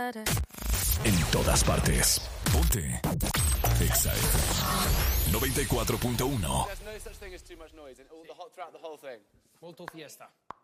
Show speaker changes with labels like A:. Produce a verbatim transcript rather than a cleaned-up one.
A: En todas partes. Ponte Exa F M noventa y cuatro punto uno.
B: There's no such thing as too much noise. And all the whole, throughout the whole thing.
C: Molto fiesta.